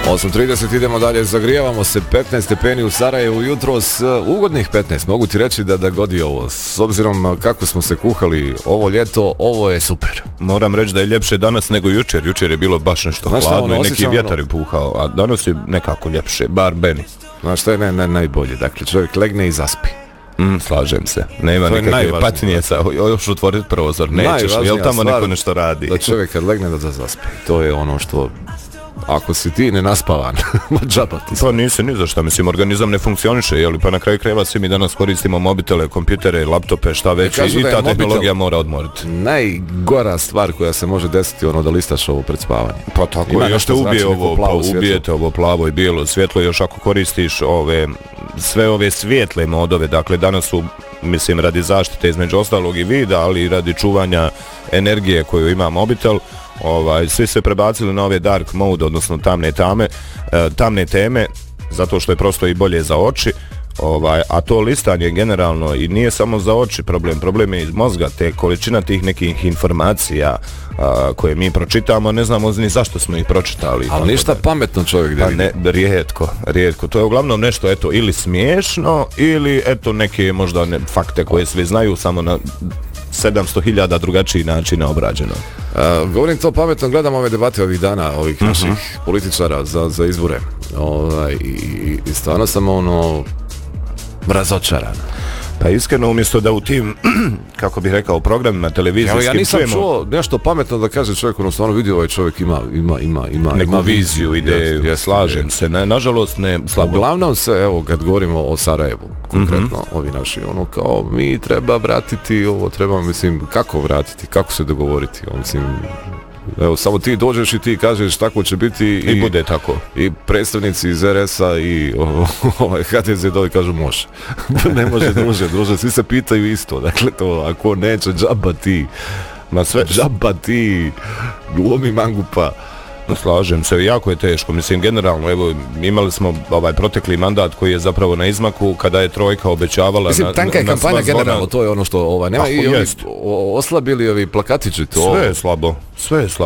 8:30 idemo dalje, zagrijavamo se, 15 stepeni u Sarajevu jutros, ugodnih 15, mogu ti reći da godi ovo, s obzirom kako smo se kuhali ovo ljeto, ovo je super. Moram reći da je ljepše danas nego jučer, jučer je bilo baš nešto hladno i neki vjetar je puhao, a danas je nekako ljepše, bar meni. Znaš što je najbolje, dakle čovjek legne i zaspi. Slažem se, nema nikakve patnje sa, još otvoriti prozor, nećeš, jel tamo neko nešto radi? Da čovjek kad legne da zaspi, to je ono što... Ako si ti nenaspavan, džaba ti se. Pa nisi ni za šta, mislim, organizam ne funkcioniše, jeli, pa na kraju krajeva svi mi danas koristimo mobitele, kompjutere, laptope, šta već, i ta tehnologija mora odmoriti. Najgora stvar koja se može desiti ono da listaš ovo pred spavanje. Pa tako, još te ubije ovo, pa ubijete ovo plavo i bijelo svjetlo, još ako koristiš sve ove svijetle modove, dakle danas su, mislim, radi zaštite između ostalog i vida, ali i radi čuvanja energije koju ima mobitel, svi se prebacili na ove dark mode, odnosno tamne teme, zato što je prosto i bolje za oči, a to listanje generalno i nije samo za oči problem je iz mozga, te količina tih nekih informacija koje mi pročitamo, ne znamo ni zašto smo ih pročitali. Ali ništa pametno čovjek pa ne, rijetko. To je uglavnom nešto ili smiješno ili neke možda fakte koje svi znaju, samo na 700.000 drugačiji načina obrađeno. Govorim to pametno, gledam ove debate ovih dana, ovih naših političara za izbore. I stvarno sam razočaran. Pa iskreno, umjesto da u tim, kako bih rekao, programima televizijskim ja nisam čuo nešto pametno da kaže čovjek, ono stvarno vidi ovaj čovjek ima viziju, ideju, slažem se, nažalost ne slabo. Uglavnom se, evo, kad govorimo o Sarajevu, konkretno, ovi naši, kao mi treba vratiti, mislim, kako vratiti, kako se dogovoriti, mislim, evo, samo ti dođeš i ti kažeš tako će biti i bude tako. I predstavnici iz RS-a i HDZ dole kažu može. Ne može, druže, svi se pitaju isto. Dakle, to, ako neće, džaba ti. Džaba ti, glomi mangupa. Slažem se, jako je teško, mislim, generalno, evo, imali smo protekli mandat koji je zapravo na izmaku, kada je trojka obećavala mislim, tanka je kampanja generalno, to je ono što nema i oslabili ovi plakatići, to. Sve je slabo.